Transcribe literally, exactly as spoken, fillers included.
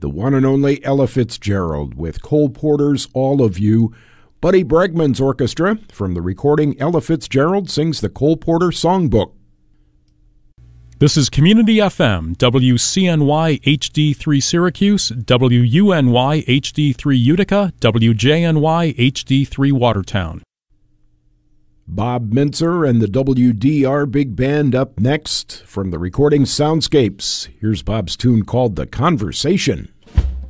the one and only Ella Fitzgerald with Cole Porter's All of You. Buddy Bregman's orchestra. From the recording, Ella Fitzgerald sings the Cole Porter Songbook. This is Community F M, W C N Y H D three Syracuse, W U N Y H D three Utica, W J N Y H D three Watertown. Bob Mintzer and the W D R Big Band up next. From the recording Soundscapes, here's Bob's tune called The Conversation.